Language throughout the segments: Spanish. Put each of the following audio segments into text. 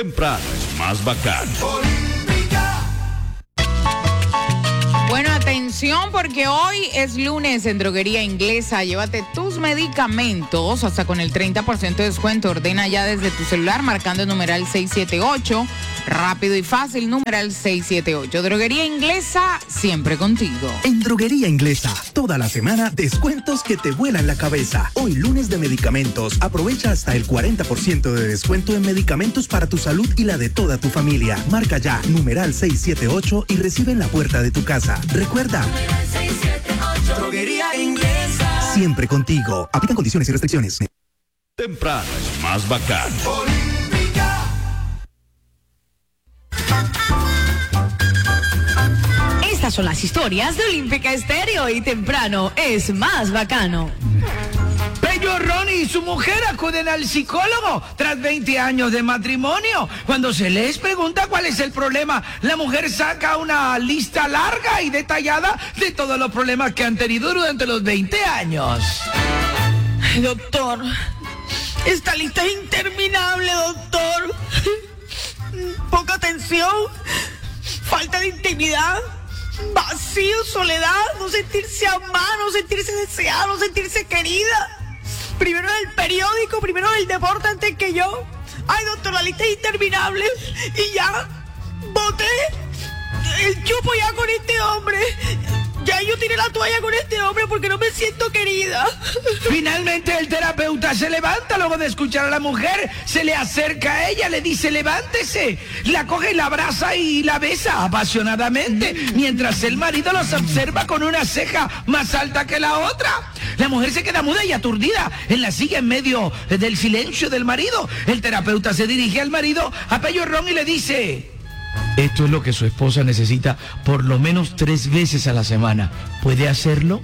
Temprano es más bacano. Bueno, atención porque hoy es lunes en Droguería Inglesa. Llévate tus medicamentos hasta con el 30% de descuento. Ordena ya desde tu celular marcando el numeral 678. Rápido y fácil, numeral 678. Droguería Inglesa, siempre contigo. En Droguería Inglesa, toda la semana, descuentos que te vuelan la cabeza. Hoy, lunes de medicamentos, aprovecha hasta el 40% de descuento en medicamentos para tu salud y la de toda tu familia. Marca ya, numeral 678 y recibe en la puerta de tu casa. Recuerda, 678. Droguería Inglesa. Siempre contigo. Aplican condiciones y restricciones. Temprano es más bacano. Estas son las historias de Olímpica Estéreo y temprano es más bacano. Pello Ronnie y su mujer acuden al psicólogo tras 20 años de matrimonio. Cuando se les pregunta cuál es el problema, la mujer saca una lista larga y detallada de todos los problemas que han tenido durante los 20 años. Ay, doctor, esta lista es interminable, doctor. Poca atención, falta de intimidad, vacío, soledad, no sentirse amada, no sentirse deseada, no sentirse querida. Primero en el periódico, primero en el deporte antes que yo. Ay, doctor, la lista es interminable y ya boté el chupo ya con este hombre. Ya yo tiré la toalla con este hombre porque no me siento querida. Finalmente el terapeuta se levanta luego de escuchar a la mujer, se le acerca a ella, le dice levántese, la coge, la abraza y la besa apasionadamente, mientras el marido los observa con una ceja más alta que la otra. La mujer se queda muda y aturdida en la silla en medio del silencio del marido. El terapeuta se dirige al marido, a Pello Ron, y le dice: esto es lo que su esposa necesita por lo menos 3 veces a la semana. ¿Puede hacerlo?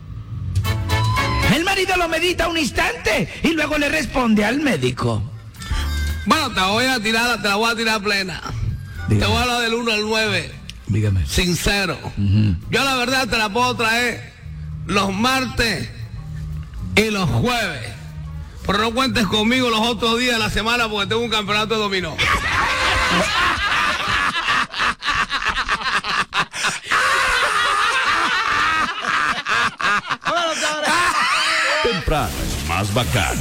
El marido lo medita un instante y luego le responde al médico: bueno, te la voy a tirar plena. Dígame. Te voy a hablar del 1 al 9. Dígame. Sincero. Yo la verdad te la puedo traer los martes y los jueves. Pero no cuentes conmigo los otros días de la semana porque tengo un campeonato de dominó. Temprano es más bacano.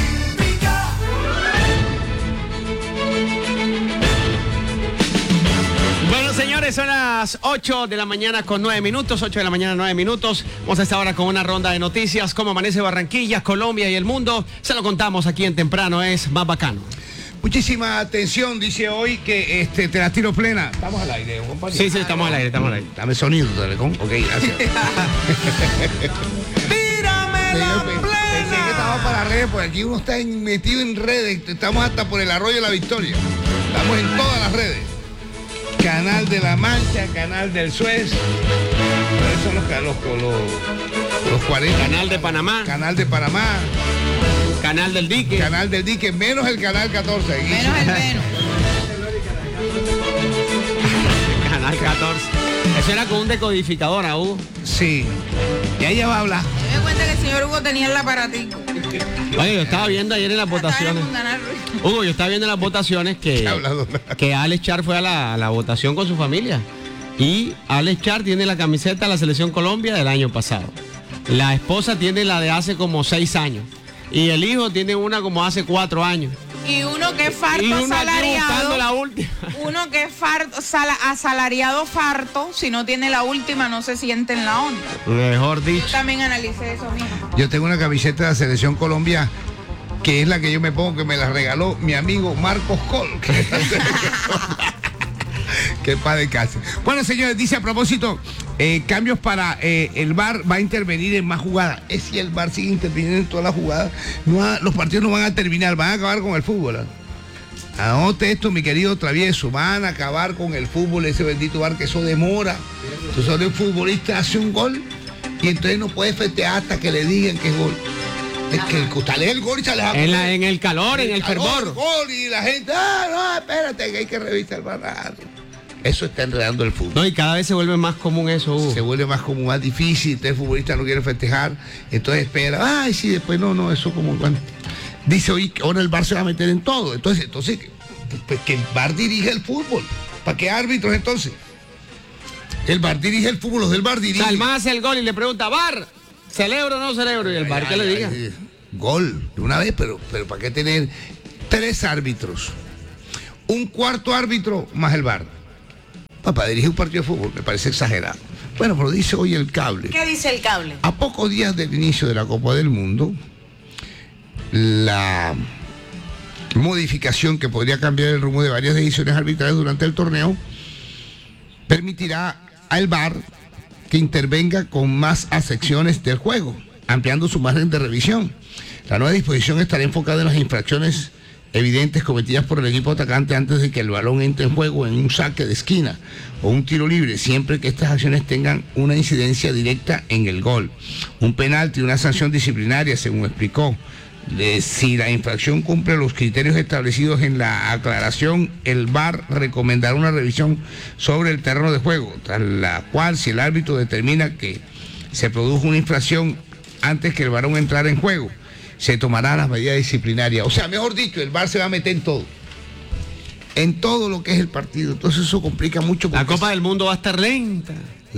Bueno, señores, son las 8 de la mañana con 9 minutos, 8 de la mañana 9 minutos. Vamos a estar ahora con una ronda de noticias, cómo amanece Barranquilla, Colombia y el mundo. Se lo contamos aquí en Temprano es más bacano. Muchísima atención, dice hoy que te la tiro plena. Estamos al aire, compañero. Sí, estamos al aire, estamos al aire. Dame sonido, Telecom. Ok, gracias. ¡Tírame la plena! Pensé que estaba para redes, porque aquí uno está metido en redes. Estamos hasta por el Arroyo de la Victoria. Estamos en todas las redes. Canal de la Mancha, Canal del Suez. Esos son los 40. Canal de Panamá. Canal de Panamá. Canal del Dique. Canal del Dique, menos el Canal 14. Menos el menos. Canal 14. Eso era con un decodificador, Hugo. Sí. Y ella va a hablar. Me doy cuenta que el señor Hugo tenía el aparatico. Oye, yo estaba viendo ayer en las votaciones. Hugo, yo estaba viendo en las votaciones que Alex Char fue a la votación con su familia. Y Alex Char tiene la camiseta de la Selección Colombia del año pasado. La esposa tiene la de hace como 6 años. Y el hijo tiene una como hace 4 años. Y uno que es farto asalariado. La última. Uno que es asalariado farto, si no tiene la última, no se siente en la onda. Mejor dicho. Yo también analicé eso mismo. Yo tengo una camiseta de la Selección Colombia, que es la que yo me pongo, que me la regaló mi amigo Marcos Col. Que padre casi. Bueno, señores, dice a propósito, cambios para el VAR va a intervenir en más jugadas. Es si el VAR sigue interviniendo en todas las jugadas, los partidos no van a terminar, van a acabar con el fútbol. Anote esto, mi querido Travieso, van a acabar con el fútbol, ese bendito VAR, que eso demora. Entonces el futbolista hace un gol y entonces no puede festejar hasta que le digan que es gol. Es que usted lee el gol y se le va a poner en el calor, en el fervor. Gol, y la gente, no, espérate, que hay que revisar el VAR. Eso está enredando el fútbol. No, y cada vez se vuelve más común eso, Hugo. Se vuelve más común, más difícil. Entonces el futbolista no quiere festejar. Entonces espera. Ay, sí, después no, eso como... Bueno. Dice hoy que ahora el VAR se va a meter en todo. Entonces Pues que el VAR dirige el fútbol. ¿Para qué árbitros entonces? El VAR dirige el fútbol, los del VAR dirigen. O sea, el man hace el gol y le pregunta, VAR, ¿celebro o no celebro? Y el VAR que le diga. Gol, de una vez, pero ¿para qué tener 3 árbitros? Un cuarto árbitro más el VAR. Para dirigir un partido de fútbol, me parece exagerado. Bueno, pero dice hoy el cable. ¿Qué dice el cable? A pocos días del inicio de la Copa del Mundo, la modificación que podría cambiar el rumbo de varias decisiones arbitrales durante el torneo permitirá al VAR que intervenga con más a secciones del juego, ampliando su margen de revisión. La nueva disposición estará enfocada en las infracciones evidentes cometidas por el equipo atacante antes de que el balón entre en juego en un saque de esquina o un tiro libre, siempre que estas acciones tengan una incidencia directa en el gol. Un penalti, una sanción disciplinaria, según explicó. Si la infracción cumple los criterios establecidos en la aclaración, el VAR recomendará una revisión sobre el terreno de juego, tras la cual, si el árbitro determina que se produjo una infracción antes que el balón entrara en juego, se tomarán las medidas disciplinarias. O sea, mejor dicho, el VAR se va a meter en todo lo que es el partido. Entonces eso complica mucho. La Copa del Mundo va a estar lenta.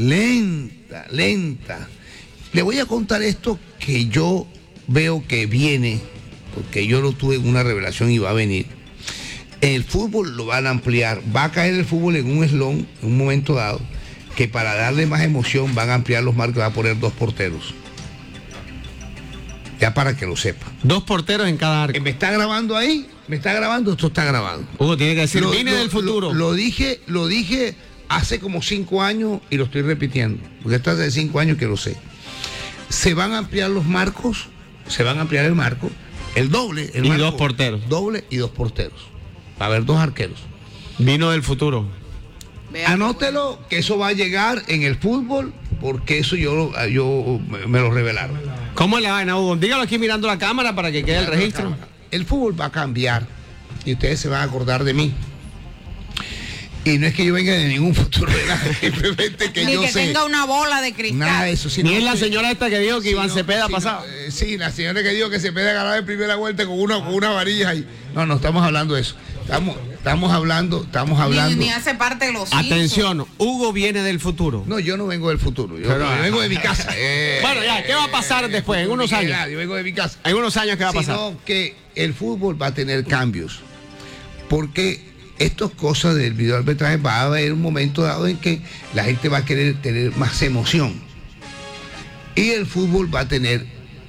Lenta. Le voy a contar esto que yo veo que viene, porque yo lo tuve en una revelación y va a venir. El fútbol lo van a ampliar. Va a caer el fútbol en un eslón, en un momento dado, que para darle más emoción van a ampliar los marcos, va a poner 2 porteros. Ya para que lo sepa. 2 porteros en cada arco. ¿Me está grabando ahí? ¿Me está grabando? Esto está grabado. Hugo tiene que decir, vine del futuro. Lo dije hace como 5 años y lo estoy repitiendo, porque esto hace 5 años que lo sé. Se van a ampliar los marcos, se van a ampliar el marco, el doble. El y marco, 2 porteros. Doble y 2 porteros. Va a haber 2 arqueros. Vino del futuro. Anótelo, que eso va a llegar en el fútbol, porque eso yo me lo revelaron. ¿Cómo es la vaina, Hugo? Dígalo aquí mirando la cámara para que quede el registro. El fútbol va a cambiar y ustedes se van a acordar de mí. Y no es que yo venga de ningún futuro de nada, simplemente que ni yo que sé. tenga una bola de cristal. Nada de eso. Ni es la señora esta que dijo que Iván Cepeda pasaba. Sí, la señora que dijo que Cepeda ganaba en primera vuelta con una varilla ahí. No estamos hablando de eso. Estamos hablando. Ni hace parte de los Atención, Hugo viene del futuro. No, yo no vengo del futuro. Yo vengo de mi casa. Bueno, ya, ¿qué va a pasar después? En unos años. Yo vengo de mi casa. En unos años, ¿qué va a pasar? Sino que el fútbol va a tener cambios. Porque estas cosas del videoarbitraje va a haber un momento dado en que la gente va a querer tener más emoción. Y el fútbol va a tener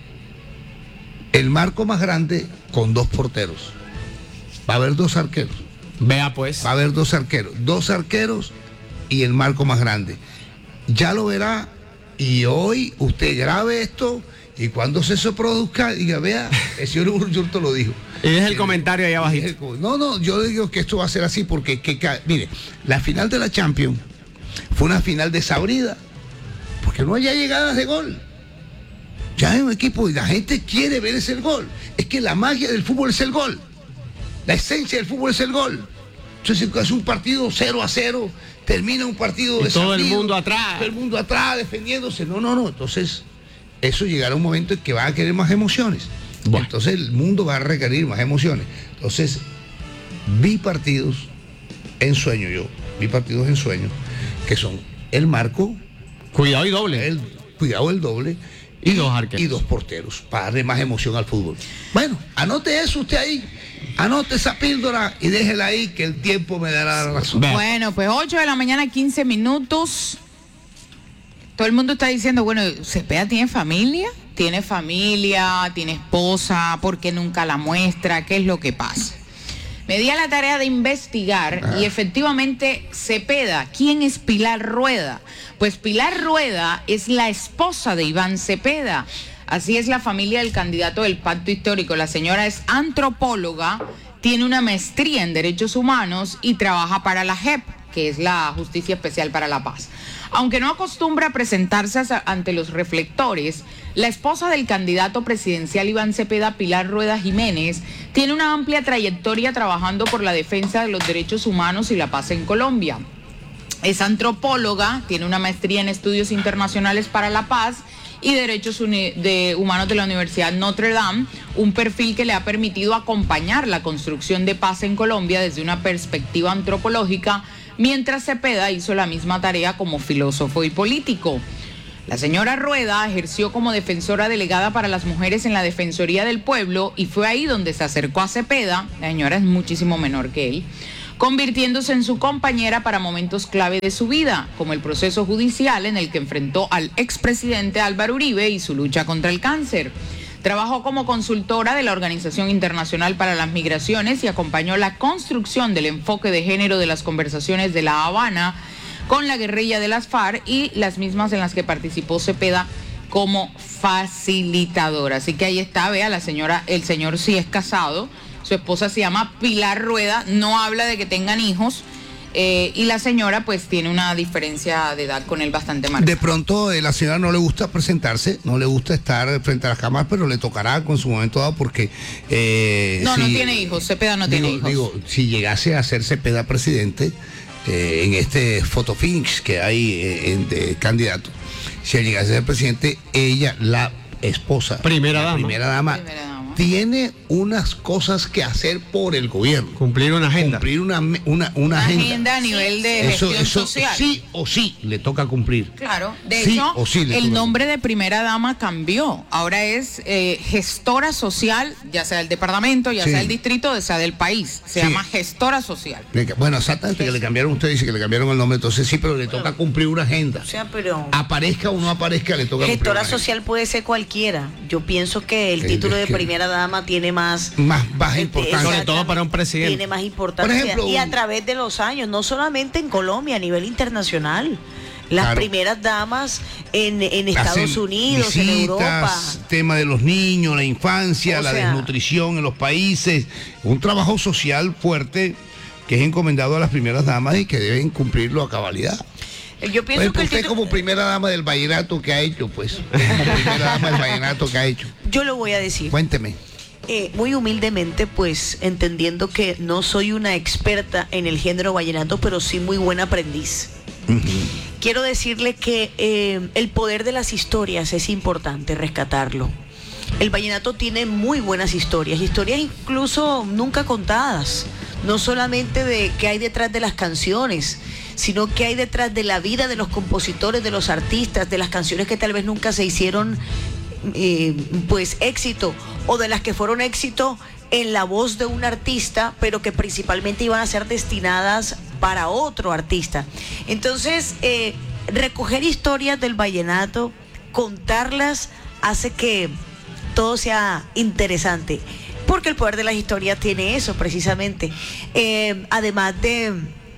el marco más grande con 2 porteros. Va a haber 2 arqueros. Vea pues. Va a haber 2 arqueros. 2 arqueros y el marco más grande. Ya lo verá. Y hoy usted grabe esto y cuando se produzca, diga, vea, el señor Urto lo dijo. Y deja el comentario ahí abajito. No, yo digo que esto va a ser así porque, mire, la final de la Champions fue una final desabrida porque no haya llegadas de gol. Ya hay un equipo y la gente quiere ver ese gol. Es que la magia del fútbol es el gol. La esencia del fútbol es el gol. Entonces es un partido 0-0, termina un partido de todo el mundo atrás. Todo el mundo atrás defendiéndose. No. Entonces, eso llegará un momento en que va a querer más emociones. Bueno. Entonces el mundo va a requerir más emociones. Entonces, vi partidos en sueño, que son el marco. Cuidado y doble. El doble. Y 2 arqueros. Y 2 porteros, para darle más emoción al fútbol. Bueno, anote eso usted ahí. Anote esa píldora y déjela ahí que el tiempo me dará la razón. Bueno, pues 8 de la mañana, 15 minutos. Todo el mundo está diciendo, bueno, ¿Cepeda tiene familia? ¿Tiene familia? ¿Tiene esposa? ¿Por qué nunca la muestra? ¿Qué es lo que pasa? Me di a la tarea de investigar y efectivamente Cepeda, ¿quién es Pilar Rueda? Pues Pilar Rueda es la esposa de Iván Cepeda. Así es la familia del candidato del Pacto Histórico. La señora es antropóloga, tiene una maestría en Derechos Humanos y trabaja para la JEP, que es la Justicia Especial para la Paz. Aunque no acostumbra a presentarse ante los reflectores, la esposa del candidato presidencial Iván Cepeda, Pilar Rueda Jiménez, tiene una amplia trayectoria trabajando por la defensa de los derechos humanos y la paz en Colombia. Es antropóloga, tiene una maestría en estudios internacionales para la paz y Derechos Humanos de la Universidad Notre Dame, un perfil que le ha permitido acompañar la construcción de paz en Colombia desde una perspectiva antropológica, mientras Cepeda hizo la misma tarea como filósofo y político. La señora Rueda ejerció como defensora delegada para las mujeres en la Defensoría del Pueblo y fue ahí donde se acercó a Cepeda, la señora es muchísimo menor que él, convirtiéndose en su compañera para momentos clave de su vida, como el proceso judicial en el que enfrentó al expresidente Álvaro Uribe y su lucha contra el cáncer. Trabajó como consultora de la Organización Internacional para las Migraciones y acompañó la construcción del enfoque de género de las conversaciones de La Habana con la guerrilla de las FARC y las mismas en las que participó Cepeda como facilitadora. Así que ahí está, vea, el señor sí es casado, su esposa se llama Pilar Rueda, no habla de que tengan hijos, y la señora pues tiene una diferencia de edad con él bastante marcada. De pronto la señora no le gusta presentarse, no le gusta estar frente a las cámaras, pero le tocará con su momento dado porque... no tiene hijos, Cepeda no tiene hijos. Digo, si llegase a ser Cepeda presidente, en este photofinish que hay de candidato, si llegase a ser presidente, ella, la esposa, primera dama, tiene unas cosas que hacer por el gobierno. Cumplir una agenda. Cumplir una agenda a nivel de gestión social. Sí o sí le toca cumplir. Claro, de hecho, el nombre de primera dama cambió. Ahora es gestora social, ya sea del departamento, ya sea del distrito, ya sea del país. Se llama gestora social. Bueno, exactamente, que le cambiaron, usted dice que le cambiaron el nombre, entonces sí, pero le toca cumplir una agenda. O sea, pero... aparezca o no aparezca, le toca cumplir gestora social puede ser cualquiera. Yo pienso que el título de primera dama tiene más baja importancia, sobre todo para un presidente. Tiene más importancia. Por ejemplo, y a través de los años, no solamente en Colombia, a nivel internacional. Las primeras damas en Estados Unidos, visitas, en Europa. Tema de los niños, la infancia, la desnutrición en los países. Un trabajo social fuerte que es encomendado a las primeras damas y que deben cumplirlo a cabalidad. Yo pienso que usted como primera dama del vallenato que ha hecho, pues. Como primera dama del vallenato que ha hecho. Yo lo voy a decir. Cuénteme. Muy humildemente, pues, entendiendo que no soy una experta en el género vallenato, pero sí muy buen aprendiz. Quiero decirle que el poder de las historias es importante rescatarlo. El vallenato tiene muy buenas historias incluso nunca contadas, no solamente de qué hay detrás de las canciones, sino qué hay detrás de la vida de los compositores, de los artistas, de las canciones que tal vez nunca se hicieron pues éxito, o de las que fueron éxito en la voz de un artista, pero que principalmente iban a ser destinadas para otro artista. Entonces, recoger historias del vallenato, contarlas, hace que todo sea interesante, porque el poder de las historias tiene eso precisamente, además de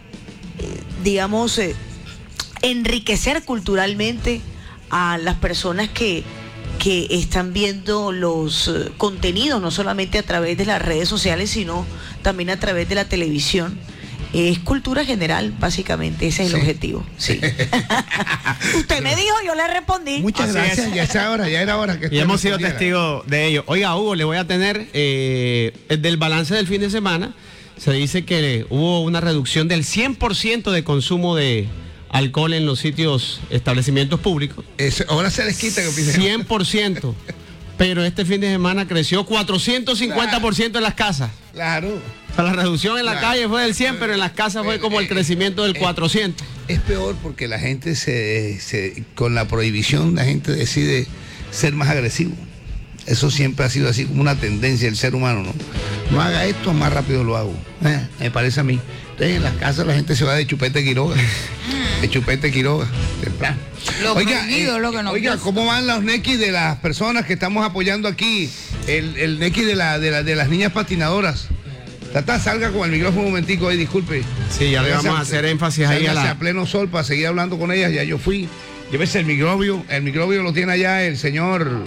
digamos enriquecer culturalmente a las personas que están viendo los contenidos, no solamente a través de las redes sociales, sino también a través de la televisión. Es cultura general, básicamente, ese es el objetivo. Sí. Usted me dijo, yo le respondí. Muchas gracias, ya era hora que... Y hemos sido testigos de ello. Oiga, Hugo, le voy a tener del balance del fin de semana. Se dice que hubo una reducción del 100% de consumo de alcohol en los establecimientos públicos. Ahora se les quita. 100%. Pero este fin de semana creció 450% en las casas. Claro. O sea, la reducción en la calle fue del 100, pero en las casas fue como el crecimiento del 400. Es peor porque la gente con la prohibición, la gente decide ser más agresivo. Eso siempre ha sido así como una tendencia del ser humano, ¿no? No haga esto, más rápido lo hago. Me parece a mí. Entonces en las casas la gente se va de chupete Quiroga. De chupete Quiroga, temprano. Oiga, ¿cómo van los nequis de las personas que estamos apoyando aquí? El nequi de las niñas patinadoras. Tata, salga con el micrófono un momentico ahí, disculpe. Sí, ya le vamos a hacer énfasis ahí a pleno sol para seguir hablando con ellas. Ya yo fui. Llévese el microbio lo tiene allá el señor.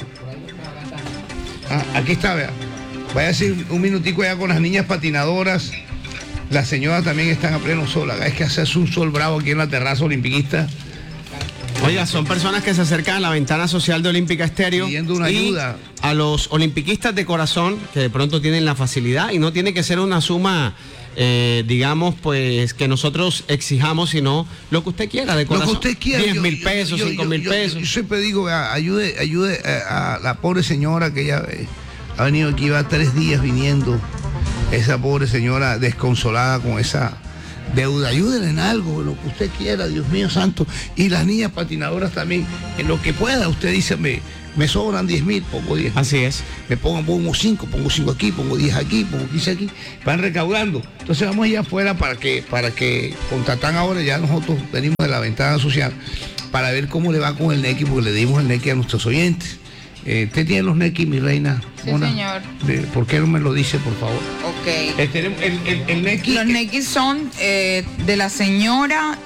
Aquí está, vea. Vaya a decir un minutico allá con las niñas patinadoras. Las señoras también están a pleno sol. Es que hace un sol bravo aquí en la terraza olimpiquista. Oiga, son personas que se acercan a la ventana social de Olímpica Estéreo pidiendo una ayuda. A los olimpiquistas de corazón que de pronto tienen la facilidad, y no tiene que ser una suma, digamos, pues que nosotros exijamos, sino lo que usted quiera de corazón. Lo que usted quiera. 10.000 pesos, 5.000 pesos. Yo siempre digo, ayude a la pobre señora que ella ha venido aquí, va 3 días viniendo. Esa pobre señora desconsolada con esa deuda. Ayúdenle en algo, lo que usted quiera, Dios mío santo. Y las niñas patinadoras también, en lo que pueda. Usted dice, me sobran 10.000, pongo 10. Así es. Me pongo 5 aquí, pongo 10 aquí, pongo 15 aquí. Van recaudando. Entonces vamos allá afuera para que contratan ahora, ya nosotros venimos de la ventana social, para ver cómo le va con el NECI, porque le dimos el NECI a nuestros oyentes. ¿Usted tiene los NECI, mi reina? Sí, señor. ¿Por qué no me lo dice, por favor? Ok. El NECI. Los NECI son de la señora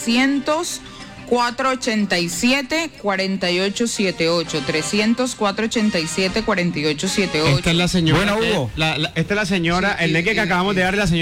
300-487-4878. 300-487-4878. Esta es la señora. Bueno, Hugo. Esta es la señora, el NECI que acabamos de dar de la señora.